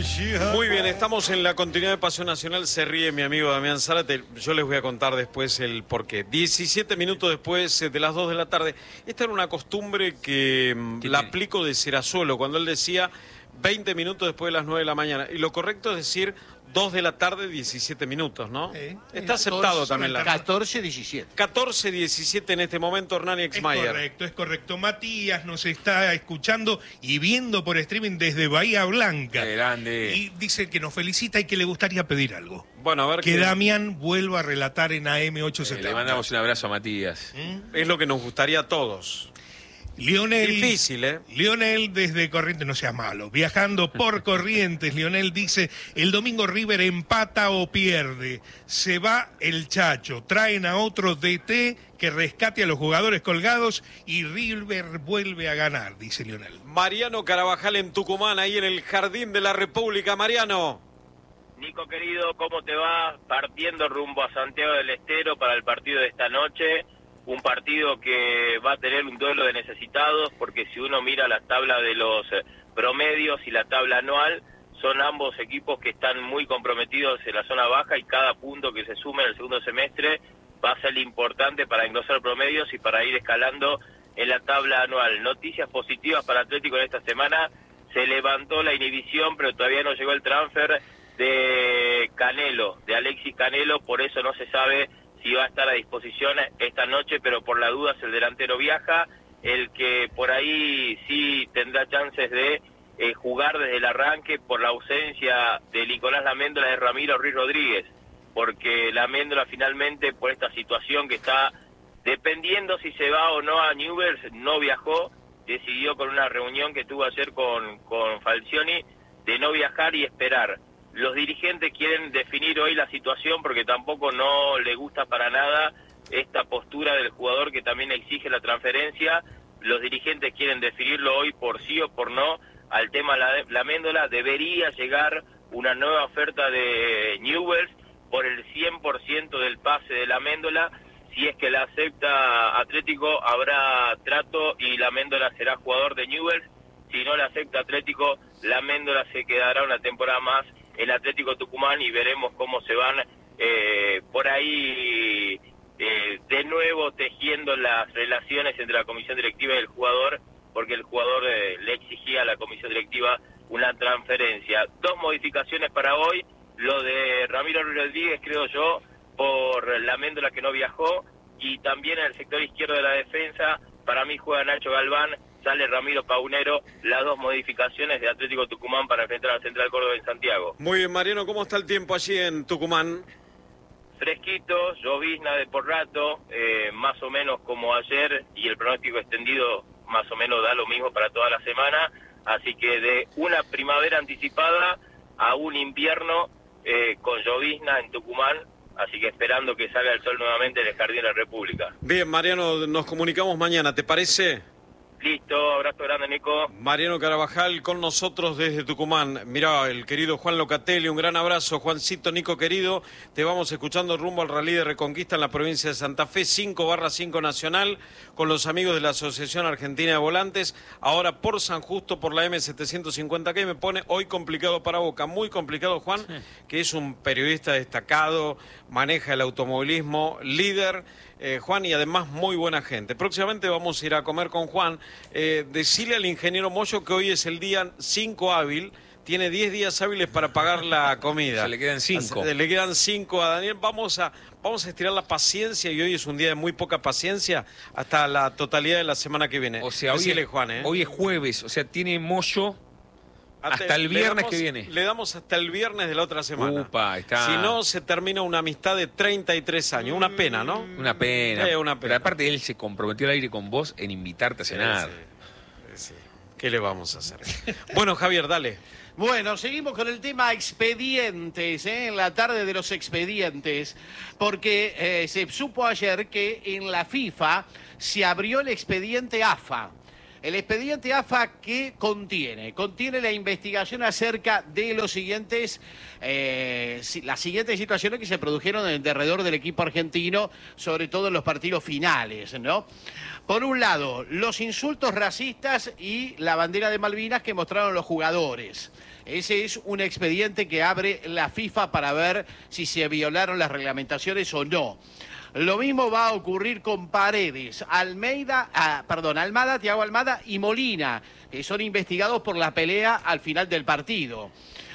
Muy bien, estamos en la continuidad de Pasión Nacional. Se ríe mi amigo Damián Zárate. Yo les voy a contar después el porqué. 17 minutos después de las 2 de la tarde. Esta era una costumbre que la aplico de Serazuelo, cuando él decía 20 minutos después de las 9 de la mañana. Y lo correcto es decir 2 de la tarde, 17 minutos, ¿no? Está aceptado también la... 14-17. 14-17 en este momento, Hernani Exmayer. Es correcto. Matías nos está escuchando y viendo por streaming desde Bahía Blanca. ¡Qué grande! Y dice que nos felicita y que le gustaría pedir algo. Bueno, a ver que Damián vuelva a relatar en AM870. Le mandamos un abrazo a Matías. Es lo que nos gustaría a todos. Lionel, difícil, ¿eh? Lionel desde Corrientes, no sea malo, viajando por Corrientes, Lionel dice, el domingo River empata o pierde, se va el Chacho, traen a otro DT que rescate a los jugadores colgados y River vuelve a ganar, dice Lionel. Mariano Carabajal en Tucumán, ahí en el Jardín de la República. Mariano. Nico querido, ¿cómo te va? Partiendo rumbo a Santiago del Estero para el partido de esta noche. Un partido que va a tener un duelo de necesitados, porque si uno mira la tabla de los promedios y la tabla anual, son ambos equipos que están muy comprometidos en la zona baja y cada punto que se sume en el segundo semestre va a ser importante para engrosar promedios y para ir escalando en la tabla anual. Noticias positivas para Atlético en esta semana: se levantó la inhibición, pero todavía no llegó el transfer de Canelo, de Alexis Canelo, por eso no se sabe si va a estar a disposición esta noche, pero por la duda el delantero viaja. El que por ahí sí tendrá chances de jugar desde el arranque por la ausencia de Nicolás Laméndola, es Ramiro Ruiz Rodríguez, porque Laméndola finalmente por esta situación que está dependiendo si se va o no a Newell's, no viajó, decidió con una reunión que tuvo ayer con Falcioni de no viajar y esperar. Los dirigentes quieren definir hoy la situación porque tampoco no le gusta para nada esta postura del jugador que también exige la transferencia. Los dirigentes quieren definirlo hoy por sí o por no al tema Laméndola. Debería llegar una nueva oferta de Newell's por el 100% del pase de Laméndola. Si es que la acepta Atlético, habrá trato y Laméndola será jugador de Newell's. Si no la acepta Atlético, Laméndola se quedará una temporada más el Atlético Tucumán y veremos cómo se van por ahí de nuevo tejiendo las relaciones entre la comisión directiva y el jugador, porque el jugador le exigía a la comisión directiva una transferencia. 2 modificaciones para hoy: lo de Ramiro Rodríguez, creo yo, por Laméndola que no viajó, y también en el sector izquierdo de la defensa, para mí juega Nacho Galván, sale Ramiro Paunero, las 2 modificaciones de Atlético Tucumán para enfrentar a Central Córdoba en Santiago. Muy bien, Mariano, ¿cómo está el tiempo allí en Tucumán? Fresquito, llovizna de por rato, más o menos como ayer, y el pronóstico extendido más o menos da lo mismo para toda la semana, así que de una primavera anticipada a un invierno con llovizna en Tucumán, así que esperando que salga el sol nuevamente en el Jardín de la República. Bien, Mariano, nos comunicamos mañana, ¿te parece? Listo, abrazo grande, Nico. Mariano Carabajal con nosotros desde Tucumán. Mirá, el querido Juan Locatelli, un gran abrazo. Juancito, Nico querido, te vamos escuchando rumbo al Rally de Reconquista en la provincia de Santa Fe, 5/5 Nacional, con los amigos de la Asociación Argentina de Volantes. Ahora por San Justo, por la M750, que me pone hoy complicado para Boca. Muy complicado, Juan, sí, que es un periodista destacado, maneja el automovilismo, líder. Juan, y además muy buena gente. Próximamente vamos a ir a comer con Juan. Decirle al ingeniero Moyo que hoy es el día 5 hábil, tiene 10 días hábiles para pagar la comida. Se le quedan 5. Le quedan 5 a Daniel. Vamos a estirar la paciencia, y hoy es un día de muy poca paciencia, hasta la totalidad de la semana que viene. O sea, decirle, Juan, hoy es jueves, o sea, tiene Moyo hasta el viernes que viene. Le damos hasta el viernes de la otra semana. Upa, está. Si no, se termina una amistad de 33 años. Una pena, ¿no? Una pena. Una pena. Pero aparte él se comprometió al aire con vos en invitarte a cenar. Sí. ¿Qué le vamos a hacer? Bueno, Javier, dale. Bueno, seguimos con el tema expedientes, en la tarde de los expedientes, porque se supo ayer que en la FIFA se abrió el expediente AFA. El expediente AFA, ¿qué contiene? Contiene la investigación acerca de los siguientes, las siguientes situaciones que se produjeron en derredor del equipo argentino, sobre todo en los partidos finales, ¿no? Por un lado, los insultos racistas y la bandera de Malvinas que mostraron los jugadores. Ese es un expediente que abre la FIFA para ver si se violaron las reglamentaciones o no. Lo mismo va a ocurrir con Paredes, Almada, Thiago Almada y Molina, que son investigados por la pelea al final del partido.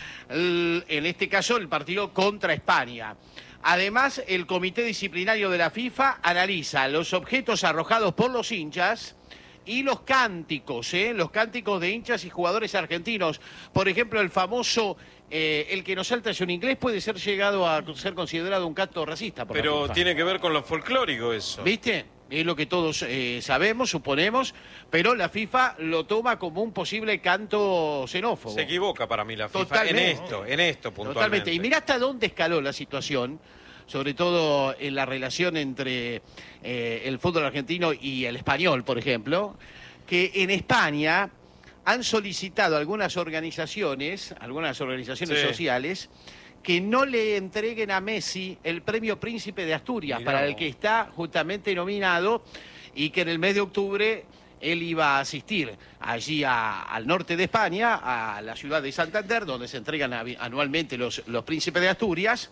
En este caso, el partido contra España. Además, el Comité Disciplinario de la FIFA analiza los objetos arrojados por los hinchas y los cánticos de hinchas y jugadores argentinos. Por ejemplo, el famoso... el que nos salta es un inglés puede ser llegado a ser considerado un canto racista. Pero tiene que ver con lo folclórico eso. ¿Viste? Es lo que todos sabemos, suponemos, pero la FIFA lo toma como un posible canto xenófobo. Se equivoca para mí la FIFA Totalmente. en esto puntualmente. Totalmente. Y mirá hasta dónde escaló la situación, sobre todo en la relación entre el fútbol argentino y el español, por ejemplo, que en España han solicitado algunas organizaciones Sí. sociales que no le entreguen a Messi el premio Príncipe de Asturias, Mirá para el vos. que está justamente nominado, y que en el mes de octubre él iba a asistir allí al norte de España, a la ciudad de Santander, donde se entregan anualmente los Príncipes de Asturias,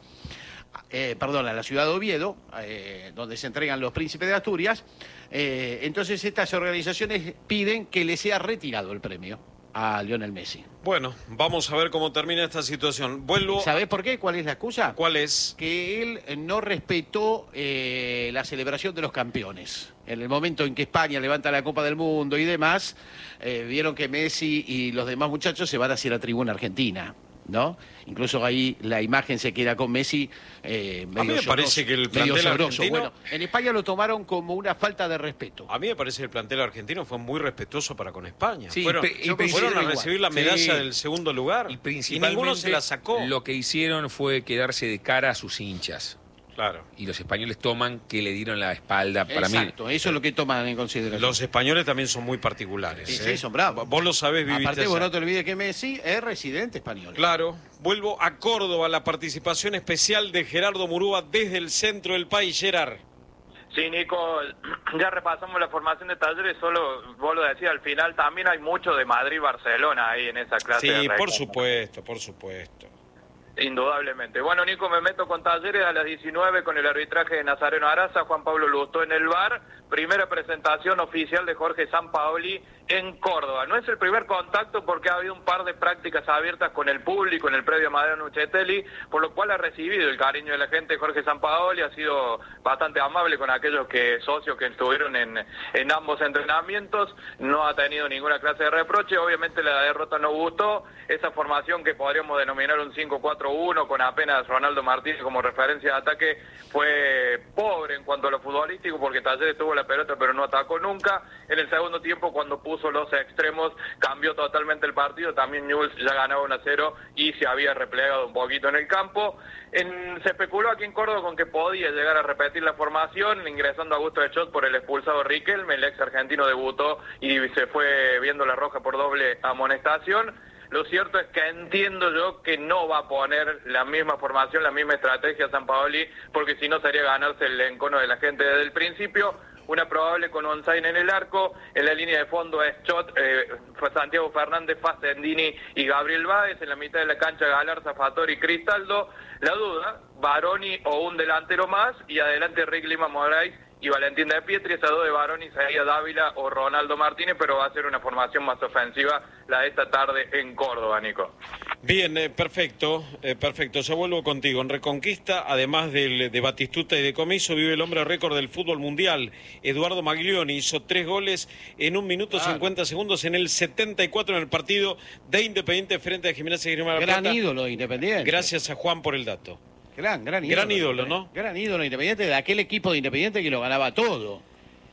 a la ciudad de Oviedo, donde se entregan los Príncipes de Asturias. Entonces estas organizaciones piden que le sea retirado el premio a Lionel Messi. Bueno, vamos a ver cómo termina esta situación. Vuelvo. ¿Sabés por qué? ¿Cuál es la excusa? ¿Cuál es? Que él no respetó la celebración de los campeones. En el momento en que España levanta la Copa del Mundo y demás, vieron que Messi y los demás muchachos se van hacia la tribuna argentina, ¿no? Incluso ahí la imagen se queda con Messi medio A mí me parece que el plantel argentino... Bueno, en España lo tomaron como una falta de respeto. A mí me parece que el plantel argentino fue muy respetuoso para con España. Sí, fueron a igual. recibir la medalla del segundo lugar Y principalmente ninguno se la sacó. lo que hicieron fue quedarse de cara a sus hinchas. Claro. Y los españoles toman que le dieron la espalda. Para Exacto, mí, eso es lo que toman en consideración. Los españoles también son muy particulares. Sí, son bravos. Vos lo sabés, viviste Aparte, allá. vos no te olvides que Messi es residente español. Claro. Vuelvo a Córdoba, la participación especial de Gerardo Murúa desde el centro del país. Gerard. Sí, Nico, ya repasamos la formación de Talleres, solo vos lo decías, al final también hay mucho de Madrid-Barcelona ahí en esa clase. Sí, de por recta. supuesto, por supuesto. Indudablemente. Bueno, Nico, me meto con Talleres a las 19 con el arbitraje de Nazareno Araza, Juan Pablo Lustó en el VAR. Primera presentación oficial de Jorge Sampaoli en Córdoba. No es el primer contacto porque ha habido un par de prácticas abiertas con el público en el predio Mariano Uccetelli, por lo cual ha recibido el cariño de la gente. Jorge Sampaoli ha sido bastante amable con aquellos socios que estuvieron en ambos entrenamientos. No ha tenido ninguna clase de reproche. Obviamente la derrota no gustó. Esa formación que podríamos denominar un 5-4-1 con apenas Ronaldo Martínez como referencia de ataque fue pobre en cuanto a lo futbolístico porque Talleres tuvo la pelota pero no atacó nunca. En el segundo tiempo, cuando puso los extremos, cambió totalmente el partido. También Newell's ya ganaba 1-0 y se había replegado un poquito en el campo. Se especuló aquí en Córdoba con que podía llegar a repetir la formación, ingresando a Augusto de Chot por el expulsado Riquelme. El ex argentino debutó y se fue viendo la roja por doble amonestación. Lo cierto es que entiendo yo que no va a poner la misma formación, la misma estrategia Sampaoli, porque si no sería ganarse el encono de la gente desde el principio. Una probable con Onzain en el arco, en la línea de fondo es Chot, Santiago Fernández, Facendini y Gabriel Báez, en la mitad de la cancha Galarza, Fattori y Cristaldo. La duda, Baroni o un delantero más, y adelante Rick Lima Moraes y Valentín de Pietri. Esa duda de Baroni sería Dávila o Ronaldo Martínez, pero va a ser una formación más ofensiva la de esta tarde en Córdoba, Nico. Bien, perfecto. Ya vuelvo contigo. En Reconquista, además de Batistuta y de Comiso, vive el hombre récord del fútbol mundial. Eduardo Maglioni hizo 3 goles en 1 minuto 50 segundos en el 74 en el partido de Independiente frente a Gimnasia de Grima de la Plata. Gran ídolo de Independiente. Gracias a Juan por el dato. Gran ídolo. Gran ídolo, ¿no? Gran ídolo Independiente, de aquel equipo de Independiente que lo ganaba todo.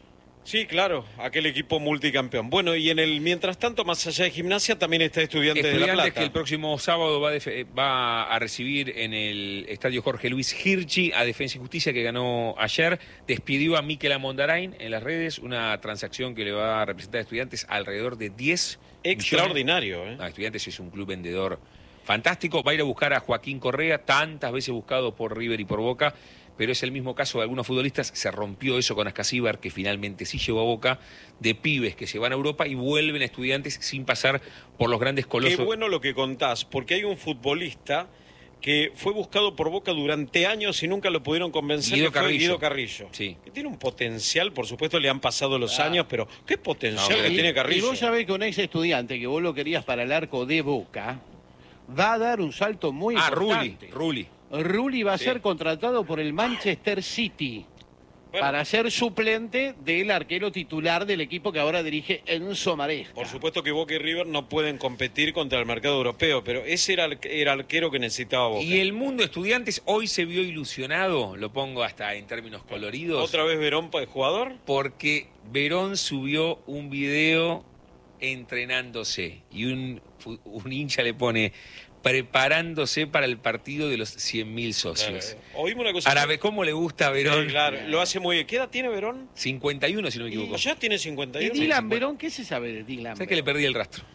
Sí, claro, aquel equipo multicampeón. Bueno, y mientras tanto, más allá de Gimnasia, también está Estudiantes de La Plata. Que el próximo sábado va a recibir en el estadio Jorge Luis Hirschi a Defensa y Justicia, que ganó ayer. Despidió a Mikel Amondarain en las redes, una transacción que le va a representar a Estudiantes alrededor de 10 Extraordinario, millones. No, Estudiantes es un club vendedor fantástico. Va a ir a buscar a Joaquín Correa, tantas veces buscado por River y por Boca, pero es el mismo caso de algunos futbolistas. Se rompió eso con Ascasíbar, que finalmente sí llegó a Boca, de pibes que se van a Europa y vuelven a Estudiantes sin pasar por los grandes colosos. Qué bueno lo que contás, porque hay un futbolista que fue buscado por Boca durante años y nunca lo pudieron convencer, Guido Carrillo. Sí. Que tiene un potencial, por supuesto le han pasado los años, pero ¿qué potencial que tiene Carrillo? Y vos sabés que un ex estudiante que vos lo querías para el arco de Boca va a dar un salto muy importante. Rulli va a ser contratado por el Manchester City para ser suplente del arquero titular del equipo que ahora dirige Enzo Maresca. Por supuesto que Boca y River no pueden competir contra el mercado europeo, pero ese era el arquero que necesitaba Boca. Y el mundo Estudiantes hoy se vio ilusionado, lo pongo hasta en términos coloridos. ¿Otra vez Verón para el jugador? Porque Verón subió un video entrenándose y un hincha le pone preparándose para el partido de los 100.000 socios. Claro, oímos una cosa. Ahora, ¿cómo le gusta a Verón? Sí, claro, lo hace muy bien. ¿Qué edad tiene Verón? 51, si no me equivoco. Ya tiene 51. ¿Y Dylan Verón? ¿Qué se sabe de Dylan? ¿Sabes que le perdí el rastro?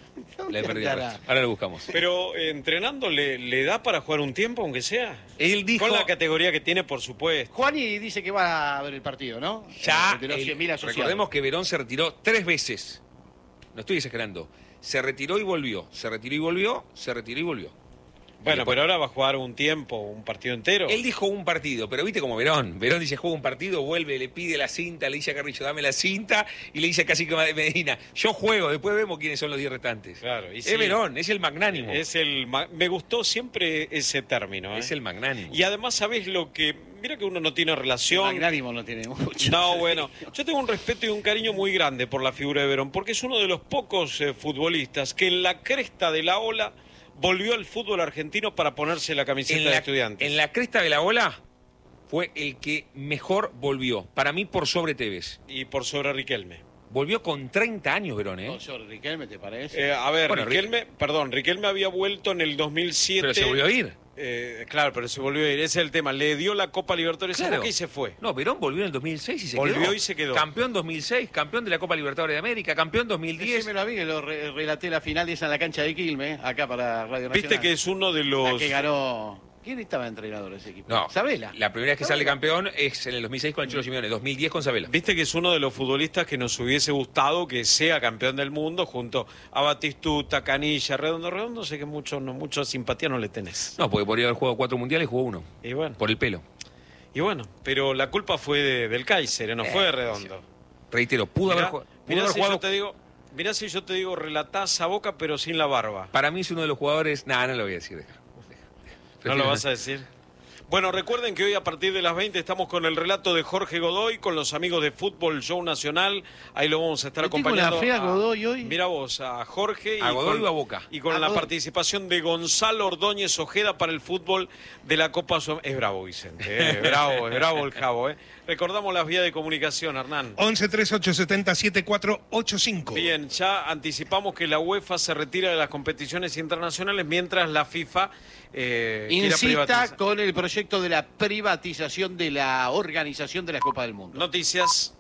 Ahora lo buscamos. Pero entrenando, ¿le da para jugar un tiempo, aunque sea? Él dijo... Con la categoría que tiene, por supuesto. Juani dice que va a ver el partido, ¿no? Ya, de los 100.000 asociados. Recordemos que Verón se retiró 3 veces. No estoy exagerando. Se retiró y volvió. Se retiró y volvió. Se retiró y volvió. Bueno, pero ahora va a jugar un tiempo, un partido entero. Él dijo un partido, pero viste como Verón. Verón dice, juega un partido, vuelve, le pide la cinta, le dice a Carrillo, dame la cinta, y le dice casi que a Medina, yo juego, después vemos quiénes son los 10 restantes. Claro, y es Verón, es el magnánimo. Me gustó siempre ese término. Es el magnánimo. Y además, ¿sabés lo que...? Mira que uno no tiene relación. El magnánimo no tiene mucho. No, bueno, yo tengo un respeto y un cariño muy grande por la figura de Verón, porque es uno de los pocos futbolistas que en la cresta de la ola volvió al fútbol argentino para ponerse la camiseta de Estudiantes. En la cresta de la ola fue el que mejor volvió. Para mí, por sobre Tevez. Y por sobre Riquelme. Volvió con 30 años, Verón, ¿eh? ¿Por sobre Riquelme, te parece? A ver, bueno, Riquelme había vuelto en el 2007. Pero se volvió a ir. Claro, pero se volvió a ir. Ese es el tema. Le dio la Copa Libertadores a Boca y se fue. No, Verón volvió en el 2006 y se quedó. Volvió y se quedó. Campeón 2006, campeón de la Copa Libertadores de América, campeón 2010. Me lo vi, que lo relaté la final esa en la cancha de Quilmes, acá para Radio Nacional. Viste que es uno de los... La que ganó... ¿Quién estaba entrenador de ese equipo? No, Sabela. La primera vez que sale campeón es en el 2006 con el Cholo Simeone, 2010 con Sabela. Viste que es uno de los futbolistas que nos hubiese gustado que sea campeón del mundo junto a Batistuta, Canilla, Redondo, sé que mucha simpatía no le tenés. No, porque podría haber jugado 4 mundiales y jugó 1. Y bueno. Por el pelo. Y bueno, pero la culpa fue del Kaiser, no fue de Redondo. Reitero, pudo haber jugado. Mirá si yo te digo, relatás a Boca pero sin la barba. Para mí es uno de los jugadores... no lo voy a decir, deja. ¿No lo vas a decir? Bueno, recuerden que hoy a partir de las 20 estamos con el relato de Jorge Godoy, con los amigos de Fútbol Show Nacional. Ahí lo vamos a estar acompañando. ¿Tengo una fe a Godoy hoy? Mira vos, a Jorge. ¿A Godoy o a Boca? Y con la participación de Gonzalo Ordóñez Ojeda para el fútbol de la Copa Sudamericana. Es bravo, Vicente. Es bravo el Jabo. Recordamos las vías de comunicación, Hernán. 11 38 70 7485. Bien, ya anticipamos que la UEFA se retira de las competiciones internacionales mientras la FIFA insista con el proyecto de la privatización de la organización de la Copa del Mundo. Noticias.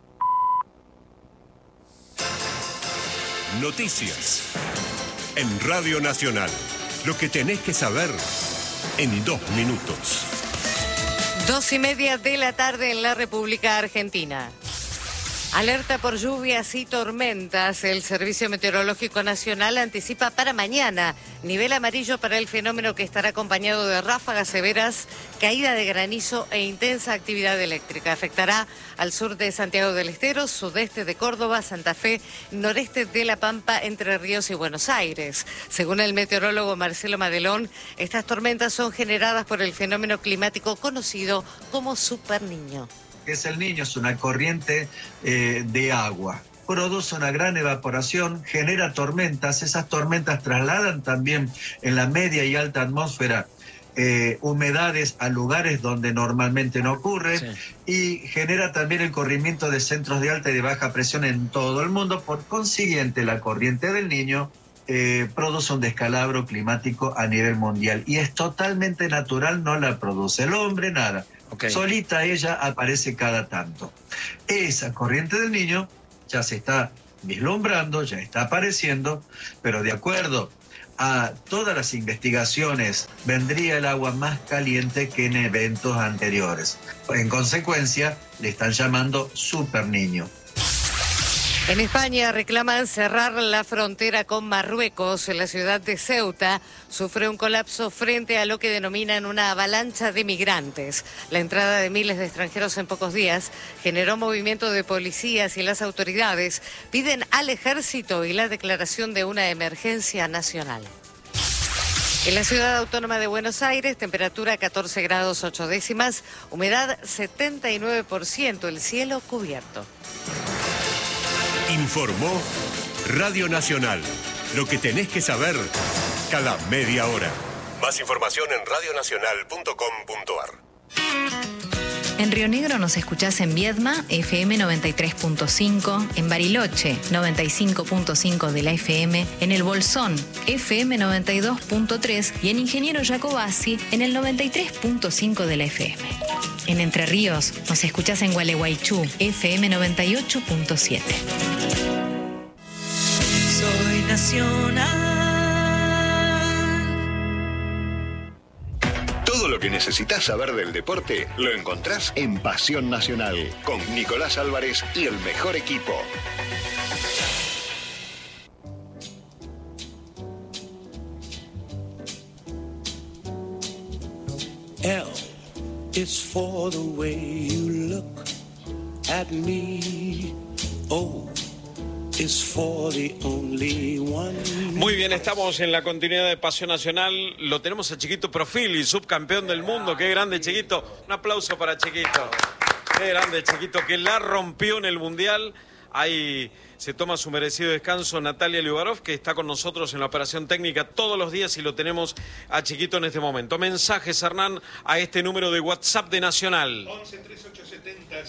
Noticias. En Radio Nacional. Lo que tenés que saber en 2 minutos. 2:30 de la tarde en la República Argentina. Alerta por lluvias y tormentas. El Servicio Meteorológico Nacional anticipa para mañana nivel amarillo para el fenómeno que estará acompañado de ráfagas severas, caída de granizo e intensa actividad eléctrica. Afectará al sur de Santiago del Estero, sudeste de Córdoba, Santa Fe, noreste de La Pampa, Entre Ríos y Buenos Aires. Según el meteorólogo Marcelo Madelón, estas tormentas son generadas por el fenómeno climático conocido como Superniño. Es el Niño, es una corriente de agua. Produce una gran evaporación, genera tormentas. Esas tormentas trasladan también en la media y alta atmósfera humedades a lugares donde normalmente no ocurre, y genera también el corrimiento de centros de alta y de baja presión en todo el mundo. Por consiguiente, la corriente del Niño produce un descalabro climático a nivel mundial y es totalmente natural, no la produce el hombre, nada. Solita ella aparece cada tanto. Esa corriente del Niño ya se está vislumbrando, ya está apareciendo, pero de acuerdo a todas las investigaciones vendría el agua más caliente que en eventos anteriores. En consecuencia, le están llamando Super Niño. En España reclaman cerrar la frontera con Marruecos. La ciudad de Ceuta sufre un colapso frente a lo que denominan una avalancha de migrantes. La entrada de miles de extranjeros en pocos días generó movimiento de policías y las autoridades piden al ejército y la declaración de una emergencia nacional. En la ciudad autónoma de Buenos Aires, temperatura 14 grados 8 décimas, humedad 79%, el cielo cubierto. Informó Radio Nacional. Lo que tenés que saber cada media hora. Más información en radionacional.com.ar. En Río Negro nos escuchás en Viedma, FM 93.5, en Bariloche, 95.5 de la FM, en El Bolsón, FM 92.3 y en Ingeniero Jacobasi, en el 93.5 de la FM. En Entre Ríos nos escuchás en Gualeguaychú, FM 98.7. Soy nacional. Todo lo que necesitas saber del deporte lo encontrás en Pasión Nacional, con Nicolás Álvarez y el mejor equipo. L is for the way you look at me. O is for the only one. Muy bien, estamos en la continuidad de Pasión Nacional. Lo tenemos a Chiquito Profili, subcampeón del mundo. Qué grande, Chiquito. Un aplauso para Chiquito. Qué grande, Chiquito, que la rompió en el Mundial. Ahí se toma su merecido descanso Natalia Liubarov, que está con nosotros en la operación técnica todos los días y lo tenemos a Chiquito en este momento. Mensajes, Hernán, a este número de WhatsApp de Nacional. 11 3870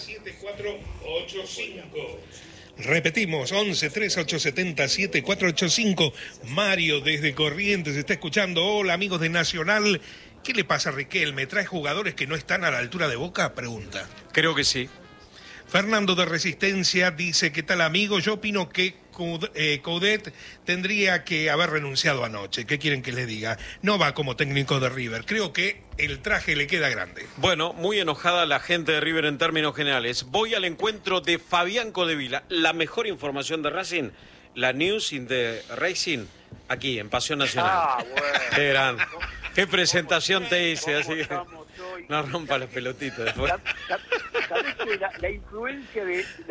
7485. Repetimos, 11 3870 7485. Mario desde Corrientes está escuchando. Hola, amigos de Nacional. ¿Qué le pasa a Riquelme? ¿Trae jugadores que no están a la altura de Boca? Pregunta. Creo que sí. Fernando de Resistencia dice, ¿qué tal, amigo? Yo opino que Coudet tendría que haber renunciado anoche. ¿Qué quieren que les diga? No va como técnico de River. Creo que el traje le queda grande. Bueno, muy enojada la gente de River en términos generales. Voy al encuentro de Fabián Codevila. La mejor información de Racing, la news in the Racing, aquí en Pasión Nacional. Bueno. Qué grande. Qué presentación te hice, así que no rompa las pelotitas después. ¿Sabés que la influencia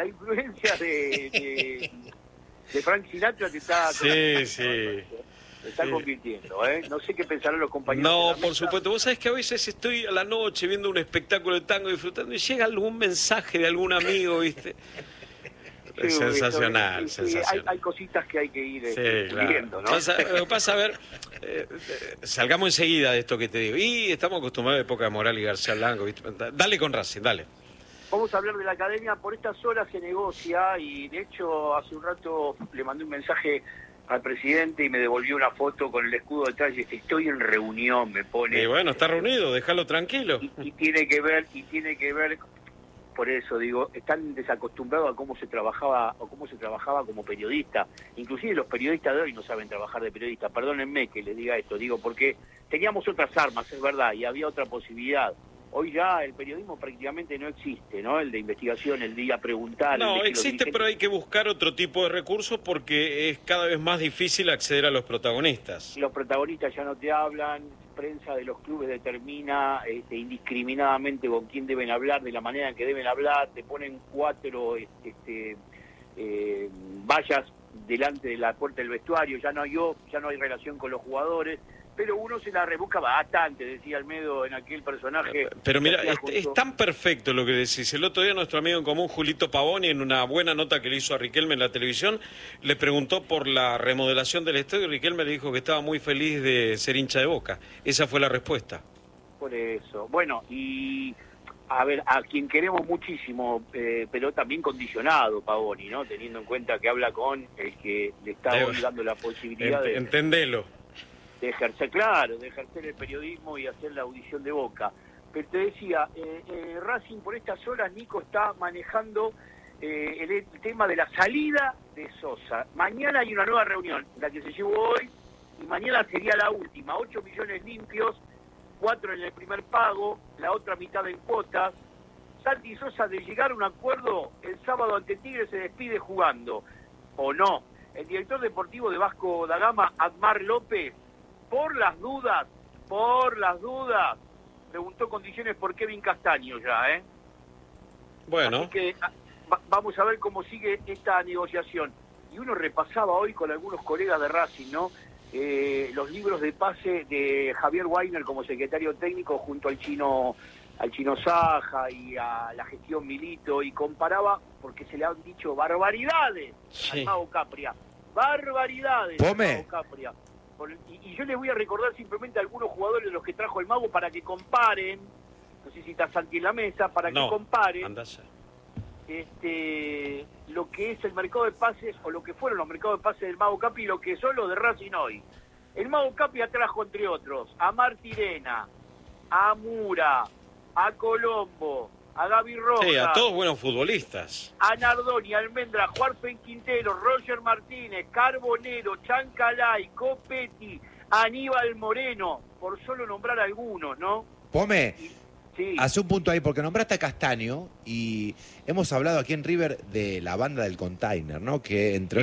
de Frank Sinatra te está... Sí. Se está convirtiendo, ¿eh? No sé qué pensarán los compañeros. No, por supuesto. Vos sabés que a veces estoy a la noche viendo un espectáculo de tango disfrutando y llega algún mensaje de algún amigo, ¿viste? Sí, sensacional, sí, sensacional. Hay cositas que hay que ir claro. ¿no? Pasa a ver, salgamos enseguida de esto que te digo. Y estamos acostumbrados a época de Moral y García Blanco, ¿viste? Dale con Racing, dale. Vamos a hablar de la academia. Por estas horas se negocia y de hecho hace un rato le mandé un mensaje al presidente y me devolvió una foto con el escudo detrás y dice, estoy en reunión, me pone. Y bueno, está reunido, déjalo tranquilo. Y tiene que ver, por eso digo, están desacostumbrados a cómo se trabajaba como periodista. Inclusive los periodistas de hoy no saben trabajar de periodista. Perdónenme que les diga esto, digo, porque teníamos otras armas, es verdad, y había otra posibilidad. Hoy ya el periodismo prácticamente no existe, ¿no? El de investigación, el de ir a preguntar. No, existe, pero hay que buscar otro tipo de recursos porque es cada vez más difícil acceder a los protagonistas. Los protagonistas ya no te hablan, prensa de los clubes determina indiscriminadamente con quién deben hablar, de la manera en que deben hablar, te ponen 4 vallas delante de la puerta del vestuario, ya no hay relación con los jugadores. Pero uno se la rebusca bastante, decía Almedo en aquel personaje. Pero mira, es tan perfecto lo que decís. El otro día nuestro amigo en común, Julito Pavoni, en una buena nota que le hizo a Riquelme en la televisión, le preguntó por la remodelación del estadio y Riquelme le dijo que estaba muy feliz de ser hincha de Boca. Esa fue la respuesta. Por eso. Bueno, y a ver, a quien queremos muchísimo, pero también condicionado, Pavoni, ¿no? Teniendo en cuenta que habla con el que le está hoy dando la posibilidad de... Entendelo. De ejercer, claro, de ejercer el periodismo y hacer la audición de Boca. Pero te decía, Racing por estas horas, Nico, está manejando el tema de la salida de Sosa. Mañana hay una nueva reunión, la que se llevó hoy, y mañana sería la última. 8 millones limpios, 4 en el primer pago, la otra mitad en cuotas. Santi Sosa, de llegar a un acuerdo, el sábado ante Tigre se despide jugando, ¿o no? El director deportivo de Vasco da Gama, Admar López, por las dudas, preguntó condiciones por Kevin Castaño ya, ¿eh? Bueno. Así que vamos a ver cómo sigue esta negociación. Y uno repasaba hoy con algunos colegas de Racing, ¿no? Los libros de pase de Javier Weiner como secretario técnico junto al chino Saja y a la gestión Milito, y comparaba, porque se le han dicho barbaridades al Mago Capria. Barbaridades al Mago Capria. Y yo les voy a recordar simplemente a algunos jugadores de los que trajo el Mago para que comparen, no sé si está Santi en la mesa, para que comparen lo que es el mercado de pases, o lo que fueron los mercados de pases del Mago Capi y lo que son los de Racing hoy. El Mago Capi trajo, entre otros, a Martirena, a Mura, a Colombo, a Gaby Rojas. Sí, a todos buenos futbolistas. A Nardoni, Almendra, Juarpen Quintero, Roger Martínez, Carbonero, Chancalay, Copetti, Aníbal Moreno, por solo nombrar algunos, ¿no? Pome, sí. Hace un punto ahí, porque nombraste a Castaño y hemos hablado aquí en River de la banda del Container, ¿no? Que entre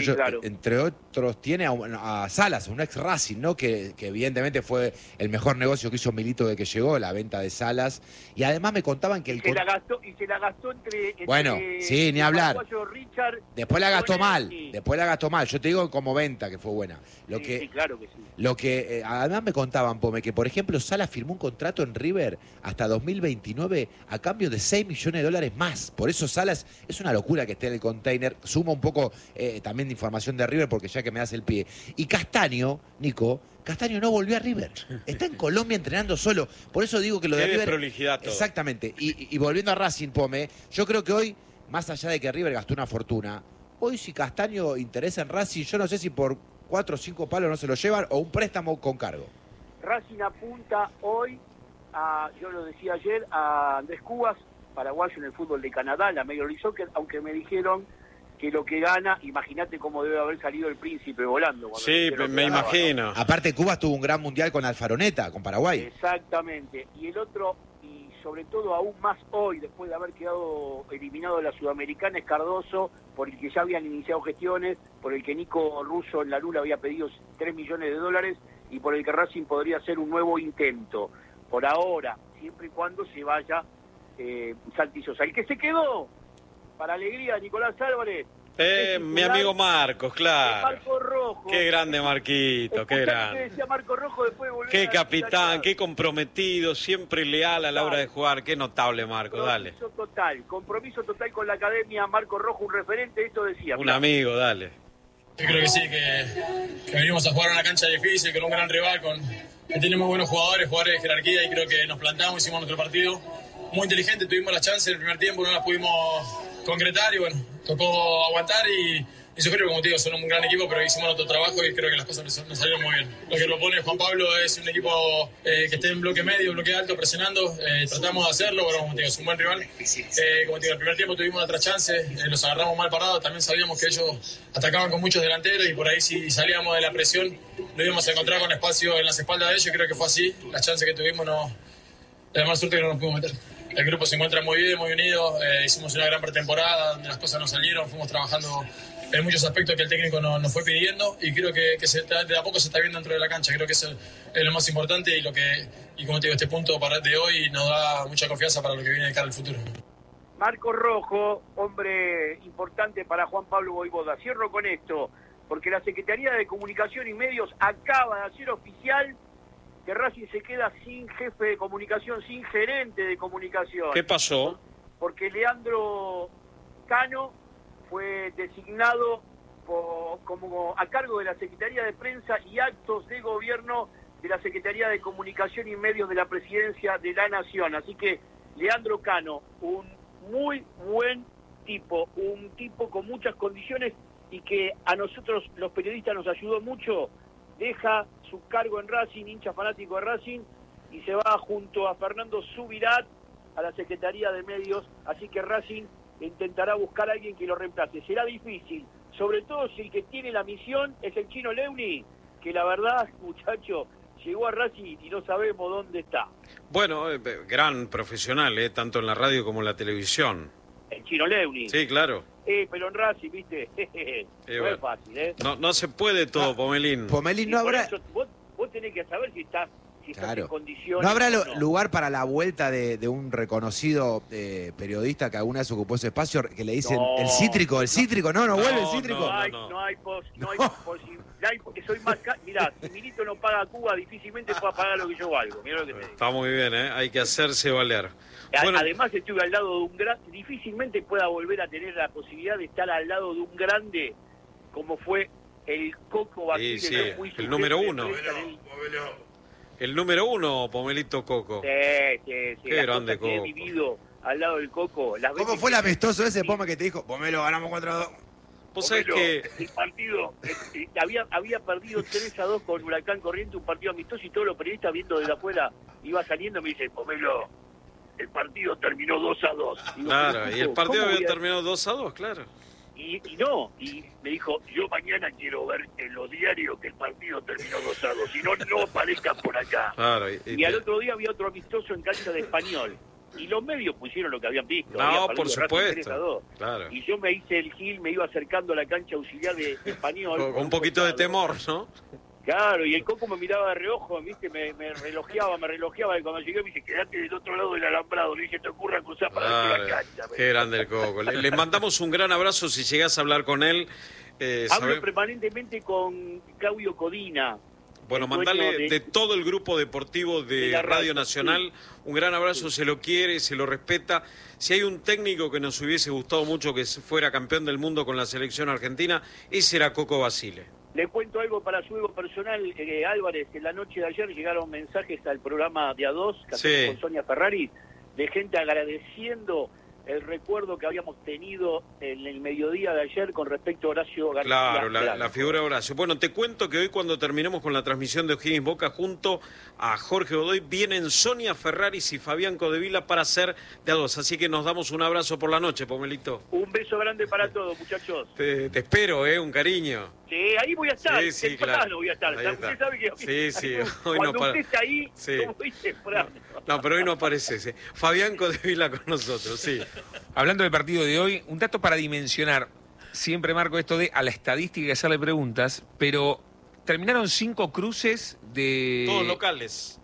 otros tiene a Salas, un ex Racing, ¿no? Que evidentemente fue el mejor negocio que hizo Milito de que llegó, la venta de Salas. Y además me contaban que se la gastó entre bueno, sí, ni hablar. Richard, después la gastó mal. Yo te digo como venta, que fue buena. Sí, claro que sí. Lo que además me contaban, Pome, que por ejemplo Salas firmó un contrato en River hasta 2029 a cambio de $6 millones más. Por eso Salas es una locura que esté en el Container. Suma un poco también de información de River, porque ya que me das el pie. Y Castaño, Nico, Castaño no volvió a River. Está en Colombia entrenando solo. Por eso digo que lo de River... desprolijidad todo. Exactamente. Y volviendo a Racing, Pome, yo creo que hoy, más allá de que River gastó una fortuna, hoy si Castaño interesa en Racing, yo no sé si por 4 o 5 palos no se lo llevan o un préstamo con cargo. Racing apunta hoy yo lo decía ayer, a Andrés Cubas, paraguayo en el fútbol de Canadá, la Major League Soccer, aunque me dijeron que lo que gana, imagínate cómo debe haber salido el príncipe volando. Sí, me imagino. ¿No? Aparte, Cubas tuvo un gran mundial con Alfaroneta, con Paraguay. Exactamente. Y el otro, y sobre todo aún más hoy, después de haber quedado eliminado de la Sudamericana, es Cardoso, por el que ya habían iniciado gestiones, por el que Nico Russo en la Lula había pedido $3 millones y por el que Racing podría hacer un nuevo intento. Por ahora, siempre y cuando se vaya Santi Sosa. El que se quedó, para alegría de Nicolás Álvarez, mi amigo Marcos, claro. Marco Rojo. Qué grande Marquito, qué grande. Que decía Marco Rojo después de volver qué capitán, qué comprometido, siempre leal a la hora de jugar. Qué notable, Marco, dale. Compromiso total con la academia. Marco Rojo, un referente, esto decía. Un amigo, dale. Yo creo que sí, que venimos a jugar en una cancha difícil, con un gran rival, que tiene muy buenos jugadores de jerarquía, y creo que nos plantamos, hicimos nuestro partido muy inteligente, tuvimos las chances en el primer tiempo, no las pudimos concretar y bueno, tocó aguantar y yo creo que, como te digo, son un gran equipo, pero hicimos nuestro trabajo y creo que las cosas nos salieron muy bien. Lo que propone Juan Pablo es un equipo que esté en bloque medio, bloque alto, presionando, tratamos de hacerlo, pero como te digo, es un buen rival. Como te digo, el primer tiempo tuvimos otra chance, los agarramos mal parados, también sabíamos que ellos atacaban con muchos delanteros y por ahí si salíamos de la presión lo íbamos a encontrar con espacio en las espaldas de ellos, creo que fue así, las chances que tuvimos la mala suerte que no nos pudimos meter. El grupo se encuentra muy bien, muy unido, hicimos una gran pretemporada donde las cosas nos salieron, fuimos trabajando en muchos aspectos que el técnico nos fue pidiendo y creo que de a poco se está viendo dentro de la cancha, creo que es lo más importante y como te digo, este punto de hoy nos da mucha confianza para lo que viene de cara al futuro. Marco Rojo, hombre importante para Juan Pablo Voivoda. Cierro con esto, porque la Secretaría de Comunicación y Medios acaba de hacer oficial que Racing se queda sin jefe de comunicación, sin gerente de comunicación. ¿Qué pasó? Porque Leandro Cano fue designado como a cargo de la Secretaría de Prensa y Actos de Gobierno de la Secretaría de Comunicación y Medios de la Presidencia de la Nación. Así que Leandro Cano, un muy buen tipo, un tipo con muchas condiciones y que a nosotros los periodistas nos ayudó mucho, deja su cargo en Racing, hincha fanático de Racing, y se va junto a Fernando Subirat a la Secretaría de Medios, así que Racing intentará buscar a alguien que lo reemplace. Será difícil, sobre todo si el que tiene la misión es el Chino Leuni, que la verdad, muchacho, llegó a Racing y no sabemos dónde está. Bueno, gran profesional, tanto en la radio como en la televisión. El Chino Leuni. Sí, claro. Pero en Racing, viste, no es fácil, No se puede todo, Pomelín. Pomelín, no habrá... Eso, vos tenés que saber si estás en condiciones. ¿No habrá o no. lugar para la vuelta de un reconocido periodista que alguna vez ocupó ese espacio, que le dicen el cítrico, no vuelve el cítrico? No hay posibilidad. Soy más mirá, si Milito no paga a Cuba, difícilmente pueda pagar lo que yo valgo. Mirá lo que te digo. Está muy bien, hay que hacerse valer. Bueno, además estuve al lado de un gran, difícilmente pueda volver a tener la posibilidad de estar al lado de un grande como fue el Coco Basile. Sí, el número uno. El número uno, Pomelito Coco. Sí. Qué grande Coco. Que he vivido al lado del Coco. ¿Cómo fue el apestoso ese Pome que te dijo, Pomelo, ganamos 4-2? Vos sabés que el partido había perdido 3-2 con Huracán Corriente, un partido amistoso, y todos los periodistas viendo desde afuera iba saliendo, me dicen, Pomelo, el partido terminó 2-2. Digo, claro, y el partido había terminado 2-2, claro. Y me dijo, yo mañana quiero ver en los diarios que el partido terminó 2-2, si no aparezcan por acá. Claro, y al otro día había otro amistoso en cancha de Español. Y los medios pusieron lo que habían visto. No, por supuesto. Claro. Y yo me hice el gil, me iba acercando a la cancha auxiliar de Español. Con un poquito de temor, ¿no? Claro, y el Coco me miraba de reojo, ¿viste? Me relojeaba, y cuando llegué me dice, quedate del otro lado del alambrado, le dije, te ocurra cruzar para dentro de la cancha. Qué grande el Coco. Le mandamos un gran abrazo si llegás a hablar con él. Hablo permanentemente con Claudio Codina. Bueno, mandale de todo el grupo deportivo de Radio Nacional un gran abrazo, se lo quiere, se lo respeta. Si hay un técnico que nos hubiese gustado mucho que fuera campeón del mundo con la selección argentina, ese era Coco Basile. Le cuento algo para su ego personal, Álvarez. En la noche de ayer llegaron mensajes al programa de A2, con Sonia Ferrari, de gente agradeciendo el recuerdo que habíamos tenido en el mediodía de ayer con respecto a Horacio García. Claro, la figura de Horacio. Bueno, te cuento que hoy cuando terminemos con la transmisión de O'Higgins Boca junto a Jorge Godoy, vienen Sonia Ferraris y Fabián Codevila para hacer de A2. Así que nos damos un abrazo por la noche, Pomelito. Un beso grande para todos, muchachos. Te espero, un cariño. Sí, ahí voy a estar. Sí, claro. Voy a estar. Usted sabe que sí. Hoy cuando usted está ahí, como voy temprano. No, pero hoy no aparece. Fabián Codevila con nosotros, sí. Hablando del partido de hoy, un dato para dimensionar. Siempre marco esto de a la estadística y hacerle preguntas, pero terminaron 5 cruces de... Todos locales.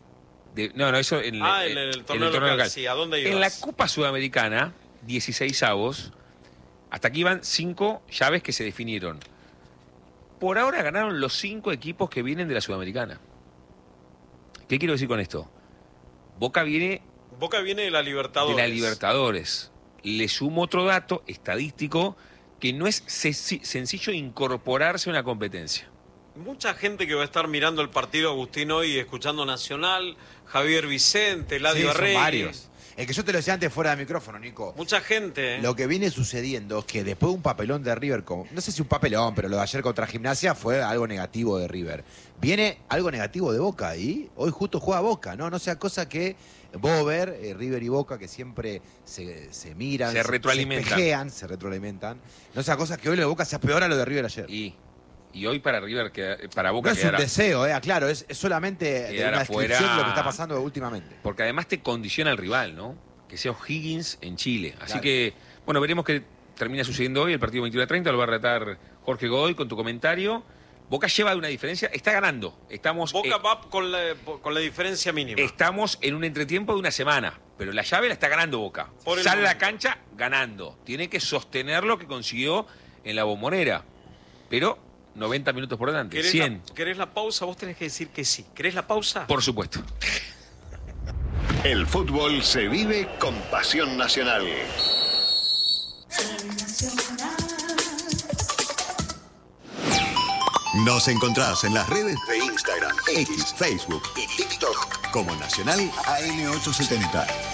Eso en el torneo local. Sí, ¿a dónde ibas? En la Copa Sudamericana, 16avos, hasta aquí iban 5 llaves que se definieron. Por ahora ganaron los 5 equipos que vienen de la Sudamericana. ¿Qué quiero decir con esto? Boca viene de la Libertadores. Le sumo otro dato estadístico que no es sencillo incorporarse a una competencia. Mucha gente que va a estar mirando el partido, Agustín, hoy escuchando Nacional, Javier Vicente, Eladio Arregui. Varios. Es que yo te lo decía antes fuera de micrófono, Nico. Mucha gente. Lo que viene sucediendo es que después de un papelón de River, no sé si un papelón, pero lo de ayer contra Gimnasia fue algo negativo de River. Viene algo negativo de Boca y hoy justo juega Boca, ¿no? No sea cosa que vos ver River y Boca que siempre se miran, se retroalimentan. Se retroalimentan. No sea cosa que hoy lo de Boca sea peor a lo de River ayer. Y hoy para River, para Boca no es un deseo, claro, es solamente de una descripción de lo que está pasando últimamente. Porque además te condiciona el rival, ¿no? Que sea O'Higgins en Chile. Así que, bueno, veremos qué termina sucediendo hoy. El partido 21-30 lo va a retar Jorge Godoy con tu comentario. Boca lleva de una diferencia, está ganando. Boca va con la diferencia mínima. Estamos en un entretiempo de una semana, pero la llave la está ganando Boca. Sale a la cancha ganando. Tiene que sostener lo que consiguió en la Bombonera. Pero 90 minutos por delante, 100. ¿Querés la pausa? Vos tenés que decir que sí. ¿Querés la pausa? Por supuesto. El fútbol se vive con pasión nacional. Nos encontrás en las redes de Instagram, X, Facebook y TikTok como Nacional AM870.